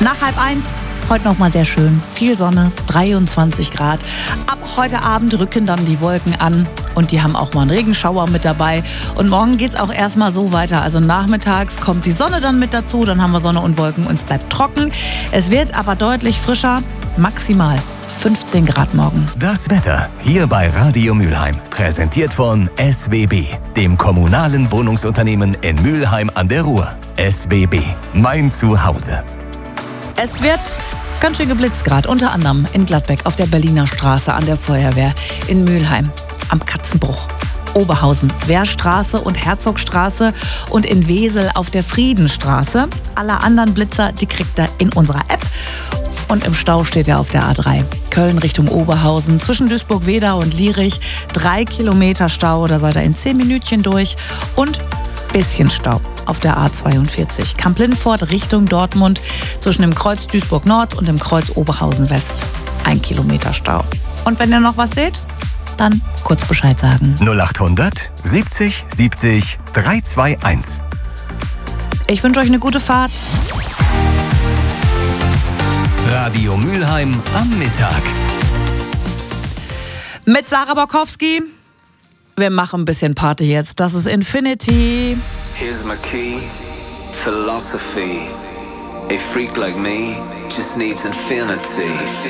Nach 12:30, heute noch mal sehr schön. Viel Sonne, 23 Grad. Ab heute Abend rücken dann die Wolken an und die haben auch mal einen Regenschauer mit dabei. Und morgen geht's auch erstmal so weiter. Also nachmittags kommt die Sonne dann mit dazu, dann haben wir Sonne und Wolken und es bleibt trocken. Es wird aber deutlich frischer, maximal 15 Grad morgen. Das Wetter hier bei Radio Mülheim. Präsentiert von SWB, dem kommunalen Wohnungsunternehmen in Mülheim an der Ruhr. SWB, mein Zuhause. Es wird ganz schön geblitzt gerade, unter anderem in Gladbeck auf der Berliner Straße an der Feuerwehr, in Mülheim am Katzenbruch, Oberhausen, Wehrstraße und Herzogstraße und in Wesel auf der Friedenstraße. Alle anderen Blitzer, die kriegt ihr in unserer App. Und im Stau steht er auf der A3. Köln Richtung Oberhausen, zwischen Duisburg-Wedau und Lierich. 3 Kilometer Stau, da seid ihr in 10 Minütchen durch. Und bisschen Stau auf der A42. Kamp-Lindfort Richtung Dortmund, zwischen dem Kreuz Duisburg-Nord und dem Kreuz Oberhausen-West. 1 Kilometer Stau. Und wenn ihr noch was seht, dann kurz Bescheid sagen. 0800 70 70 321. Ich wünsche euch eine gute Fahrt. Radio Mülheim am Mittag. Mit Sarah Borkowski. Wir machen ein bisschen Party jetzt. Das ist Infinity. Here's my key, philosophy. A freak like me just needs infinity.